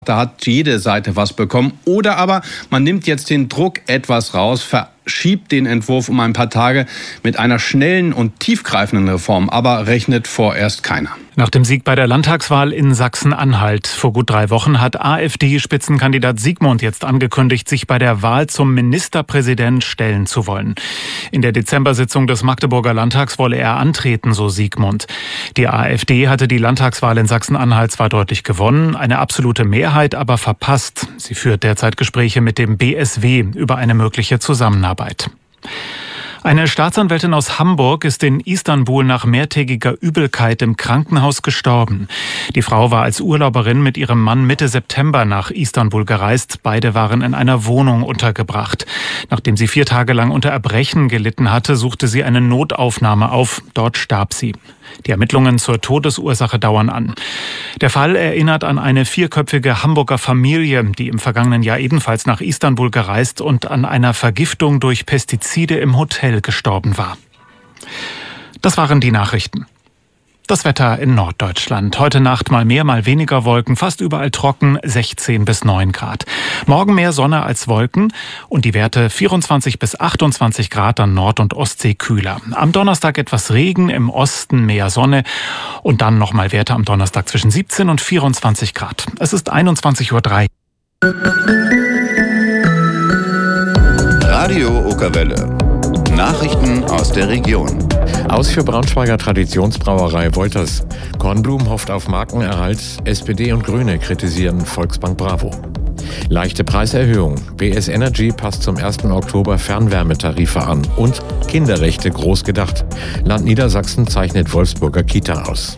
Da hat jede Seite was bekommen. Oder aber man nimmt jetzt den Druck etwas raus, verschiebt den Entwurf um ein paar Tage mit einer schnellen und tiefgreifenden Reform. Aber rechnet vorerst keiner. Nach dem Sieg bei der Landtagswahl in Sachsen-Anhalt vor gut 3 Wochen hat AfD-Spitzenkandidat Siegmund jetzt angekündigt, sich bei der Wahl zum Ministerpräsident stellen zu wollen. In der Dezembersitzung des Magdeburger Landtags wolle er antreten, so Siegmund. Die AfD hatte die Landtagswahl in Sachsen-Anhalt zwar deutlich gewonnen, eine absolute Mehrheit aber verpasst. Sie führt derzeit Gespräche mit dem BSW über eine mögliche Zusammenarbeit. Eine Staatsanwältin aus Hamburg ist in Istanbul nach mehrtägiger Übelkeit im Krankenhaus gestorben. Die Frau war als Urlauberin mit ihrem Mann Mitte September nach Istanbul gereist. Beide waren in einer Wohnung untergebracht. Nachdem sie 4 Tage lang unter Erbrechen gelitten hatte, suchte sie eine Notaufnahme auf. Dort starb sie. Die Ermittlungen zur Todesursache dauern an. Der Fall erinnert an eine 4-köpfige Hamburger Familie, die im vergangenen Jahr ebenfalls nach Istanbul gereist und an einer Vergiftung durch Pestizide im Hotel gestorben war. Das waren die Nachrichten. Das Wetter in Norddeutschland. Heute Nacht mal mehr, mal weniger Wolken, fast überall trocken, 16 bis 9 Grad. Morgen mehr Sonne als Wolken und die Werte 24 bis 28 Grad an Nord- und Ostsee kühler. Am Donnerstag etwas Regen, im Osten mehr Sonne und dann nochmal Werte am Donnerstag zwischen 17 und 24 Grad. Es ist 21:03 Uhr. Radio Okerwelle. Nachrichten aus der Region. Aus für Braunschweiger Traditionsbrauerei Wolters. Kornblum hofft auf Markenerhalt. SPD und Grüne kritisieren Volksbank Bravo. Leichte Preiserhöhung. BS Energy passt zum 1. Oktober Fernwärmetarife an. Und Kinderrechte groß gedacht. Land Niedersachsen zeichnet Wolfsburger Kita aus.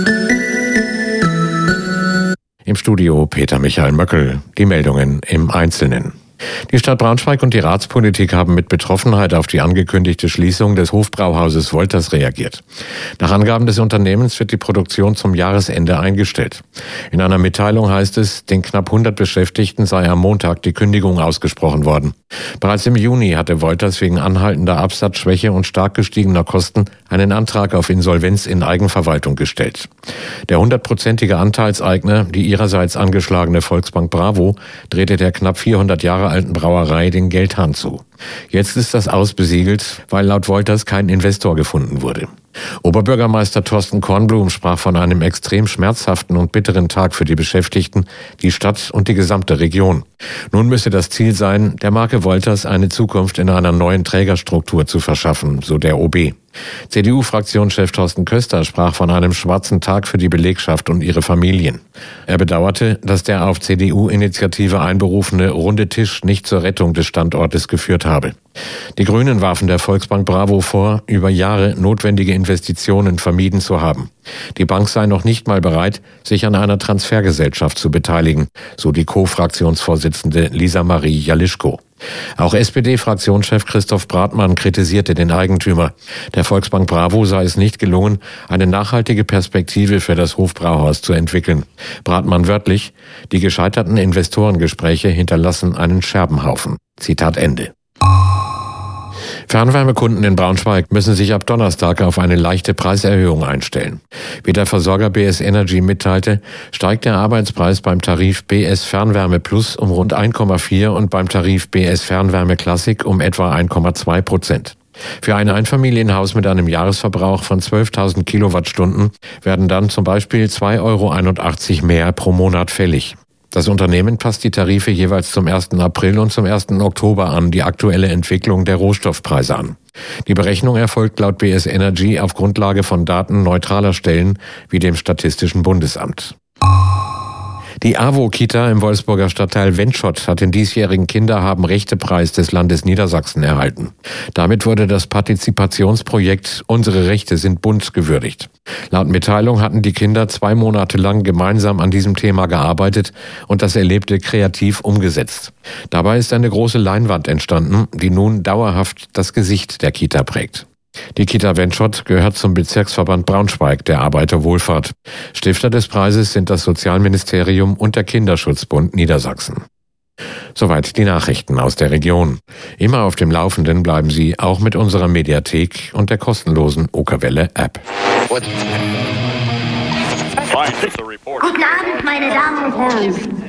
Im Studio Peter Michael Möckel. Die Meldungen im Einzelnen. Die Stadt Braunschweig und die Ratspolitik haben mit Betroffenheit auf die angekündigte Schließung des Hofbrauhauses Wolters reagiert. Nach Angaben des Unternehmens wird die Produktion zum Jahresende eingestellt. In einer Mitteilung heißt es, den knapp 100 Beschäftigten sei am Montag die Kündigung ausgesprochen worden. Bereits im Juni hatte Wolters wegen anhaltender Absatzschwäche und stark gestiegener Kosten einen Antrag auf Insolvenz in Eigenverwaltung gestellt. Der 100-prozentige Anteilseigner, die ihrerseits angeschlagene Volksbank Bravo, drehte der knapp 400 Jahre alten Brauerei den Geldhahn zu. Jetzt ist das Aus besiegelt, weil laut Wolters kein Investor gefunden wurde. Oberbürgermeister Thorsten Kornblum sprach von einem extrem schmerzhaften und bitteren Tag für die Beschäftigten, die Stadt und die gesamte Region. Nun müsse das Ziel sein, der Marke Wolters eine Zukunft in einer neuen Trägerstruktur zu verschaffen, so der OB. CDU-Fraktionschef Thorsten Köster sprach von einem schwarzen Tag für die Belegschaft und ihre Familien. Er bedauerte, dass der auf CDU-Initiative einberufene Runde Tisch nicht zur Rettung des Standortes geführt habe. Die Grünen warfen der Volksbank Bravo vor, über Jahre notwendige Investitionen vermieden zu haben. Die Bank sei noch nicht mal bereit, sich an einer Transfergesellschaft zu beteiligen, so die Co-Fraktionsvorsitzende Lisa Marie Jalischko. Auch SPD-Fraktionschef Christoph Bratmann kritisierte den Eigentümer. Der Volksbank Bravo sei es nicht gelungen, eine nachhaltige Perspektive für das Hofbrauhaus zu entwickeln. Bratmann wörtlich: Die gescheiterten Investorengespräche hinterlassen einen Scherbenhaufen. Zitat Ende. Fernwärmekunden in Braunschweig müssen sich ab Donnerstag auf eine leichte Preiserhöhung einstellen. Wie der Versorger BS Energy mitteilte, steigt der Arbeitspreis beim Tarif BS Fernwärme Plus um rund 1,4 und beim Tarif BS Fernwärme Classic um etwa 1,2%. Für ein Einfamilienhaus mit einem Jahresverbrauch von 12.000 Kilowattstunden werden dann zum Beispiel 2,81 € mehr pro Monat fällig. Das Unternehmen passt die Tarife jeweils zum 1. April und zum 1. Oktober an die aktuelle Entwicklung der Rohstoffpreise an. Die Berechnung erfolgt laut BS Energy auf Grundlage von Daten neutraler Stellen wie dem Statistischen Bundesamt. Die AWO-Kita im Wolfsburger Stadtteil Wennschott hat den diesjährigen Kinderhaben-Rechte-Preis des Landes Niedersachsen erhalten. Damit wurde das Partizipationsprojekt Unsere Rechte sind bunt gewürdigt. Laut Mitteilung hatten die Kinder 2 Monate lang gemeinsam an diesem Thema gearbeitet und das Erlebte kreativ umgesetzt. Dabei ist eine große Leinwand entstanden, die nun dauerhaft das Gesicht der Kita prägt. Die Kita Wennschott gehört zum Bezirksverband Braunschweig der Arbeiterwohlfahrt. Stifter des Preises sind das Sozialministerium und der Kinderschutzbund Niedersachsen. Soweit die Nachrichten aus der Region. Immer auf dem Laufenden bleiben Sie auch mit unserer Mediathek und der kostenlosen Okerwelle-App. Guten Abend, meine Damen und Herren.